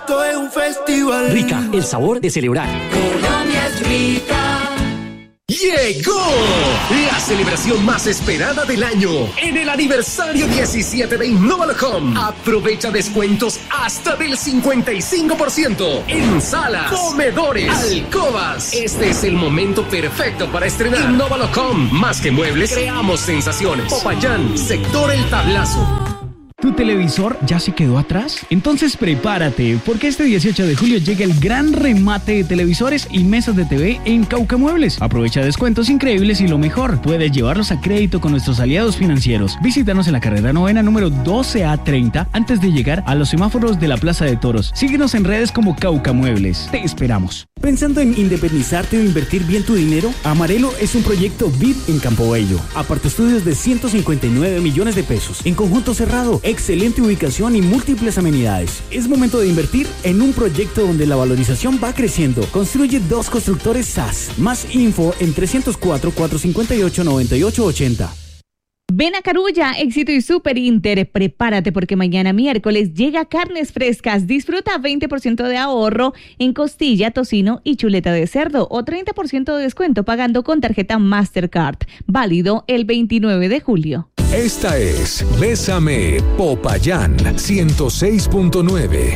esto es un festival. Rica, el sabor de celebrar. Colombia es rica. ¡Llegó! La celebración más esperada del año. En el aniversario 17 de Innovalocom. Aprovecha descuentos hasta del 55% en salas, comedores, alcobas. Este es el momento perfecto para estrenar. Innovalocom. Más que muebles, creamos sensaciones. Popayán, sector El Tablazo. ¿Tu televisor ya se quedó atrás? Entonces prepárate, porque este 18 de julio llega el gran remate de televisores y mesas de TV en Cauca Muebles. Aprovecha descuentos increíbles y lo mejor, puedes llevarlos a crédito con nuestros aliados financieros. Visítanos en la carrera novena número 12A30 antes de llegar a los semáforos de la Plaza de Toros. Síguenos en redes como Cauca Muebles. Te esperamos. ¿Pensando en independizarte o invertir bien tu dinero? Amarelo es un proyecto VIP en Campo Bello. Aparte estudios de 159 millones de pesos. En conjunto cerrado, excelente ubicación y múltiples amenidades. Es momento de invertir en un proyecto donde la valorización va creciendo. Construye 2 constructores SAS. Más info en 304-458-9880. Ven a Carulla, Éxito y Super Inter. Prepárate porque mañana miércoles llega Carnes Frescas. Disfruta 20% de ahorro en costilla, tocino y chuleta de cerdo o 30% de descuento pagando con tarjeta Mastercard. Válido el 29 de julio. Esta es Bésame Popayán 106.9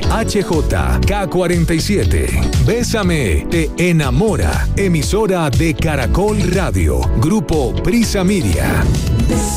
HJK47. Bésame te enamora. Emisora de Caracol Radio. Grupo Prisa Media.